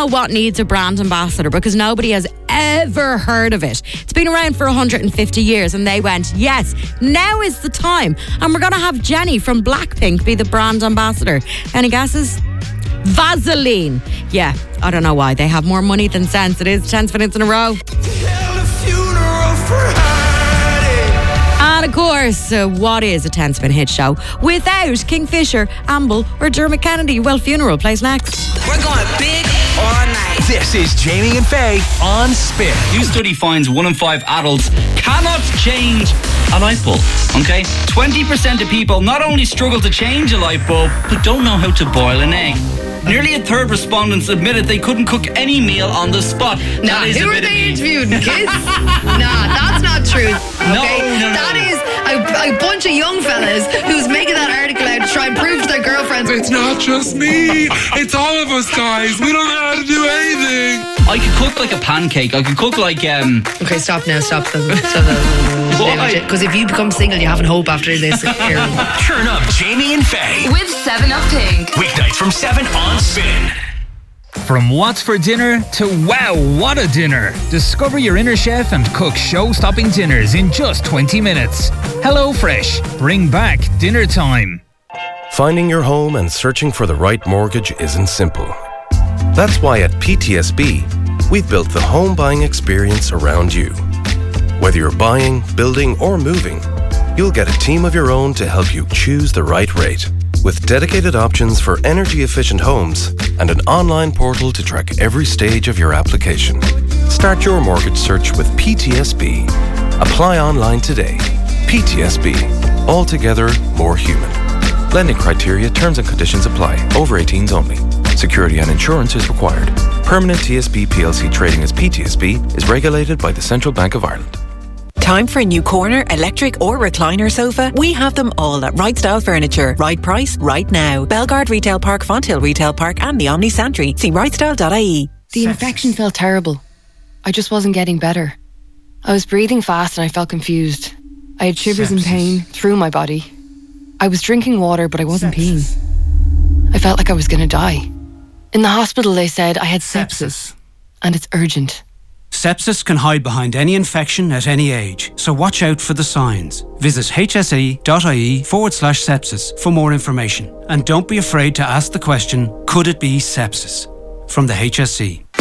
know what needs a brand ambassador because nobody has ever heard of it. It's been around for 150 years and they went, yes, now is the time. And we're going to have Jenny from Blackpink be the brand ambassador. Any guesses? Vaseline. Yeah, I don't know why. They have more money than sense. It is 10 minutes in a row. And of course, what is a 10-spin hit show without Kingfisher, Amble or Dermot Kennedy? Well, Funeral plays next. We're going big all night. This is Jamie and Faye on Spin. New study finds 1 in 5 adults cannot change a light bulb. Okay? 20% of people not only struggle to change a light bulb, but don't know how to boil an egg. Nearly a third respondents admitted they couldn't cook any meal on the spot. Nah, who are they interviewing? Kids? Nah, that's not true. Okay? No. That is a bunch of young fellas who's making that article out to try and prove to their girlfriends. It's not just me. It's all of us, guys. We don't know how to do anything. I could cook like a pancake. I could cook like Okay, stop now. Stop because if you become single, you haven't hope after this. Turn up Jamie and Faye With 7-Up Pink. weeknights from 7 on Spin. From what's for dinner to wow, what a dinner. Discover your inner chef and cook show-stopping dinners in just 20 minutes. HelloFresh. Bring back dinner time. Finding your home and searching for the right mortgage isn't simple. That's why at PTSB, we've built the home buying experience around you. Whether you're buying, building, or moving, you'll get a team of your own to help you choose the right rate. With dedicated options for energy-efficient homes and an online portal to track every stage of your application. Start your mortgage search with PTSB. Apply online today. PTSB. Altogether more human. Lending criteria, terms and conditions apply. Over 18s only. Security and insurance is required. Permanent TSB PLC trading as PTSB is regulated by the Central Bank of Ireland. Time for a new corner, electric or recliner sofa? We have them all at Right Style Furniture. Right price, right now. Belgard Retail Park, Fonthill Retail Park and the Omni Santry. See rightstyle.ie. The infection felt terrible. I just wasn't getting better. I was breathing fast and I felt confused. I had shivers and pain through my body. I was drinking water, but I wasn't peeing. I felt like I was going to die. In the hospital, they said I had sepsis. And it's urgent. Sepsis can hide behind any infection at any age, so watch out for the signs. Visit hse.ie/sepsis for more information. And don't be afraid to ask the question, could it be sepsis? From the HSE.